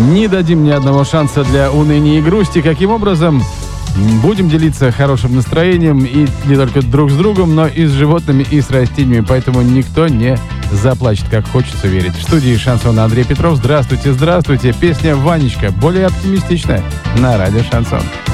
Не дадим ни одного шанса для уныния и грусти. Каким образом? Будем делиться хорошим настроением и не только друг с другом, но и с животными, и с растениями. Поэтому никто не заплачет, как хочется верить. В студии «Шансон» Андрей Петров. Здравствуйте, здравствуйте. Песня «Ванечка» более оптимистичная на радио «Шансон».